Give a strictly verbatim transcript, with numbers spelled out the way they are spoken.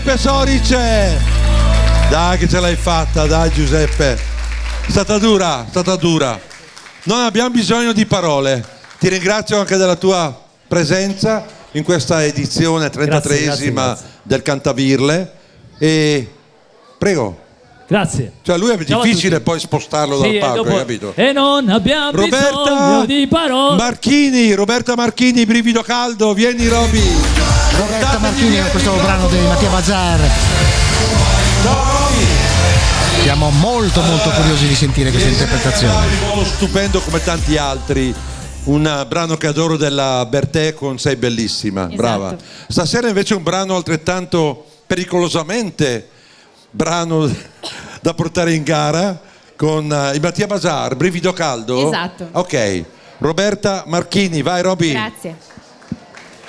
Sorice, dai che ce l'hai fatta, dai Giuseppe, è stata dura, è stata dura. Non abbiamo bisogno di parole, ti ringrazio anche della tua presenza in questa edizione trentatreesima del Cantavirle e prego. Grazie. Cioè lui è difficile poi spostarlo sì, dal palco, dopo... hai capito? E non abbiamo Roberta bisogno di parole. Marchini, Roberta Marchini, brivido caldo, vieni Roby. Roberta Marchini con questo brano di Mattia Bazar. Siamo molto molto curiosi di sentire questa interpretazione. Uno stupendo come tanti altri, un brano che adoro della Bertè con Sei bellissima, esatto. Brava. Stasera invece un brano altrettanto pericolosamente brano da portare in gara con uh, i Mattia Bazar, brivido caldo. Esatto. Ok, Roberta Marchini, vai Roby. Grazie.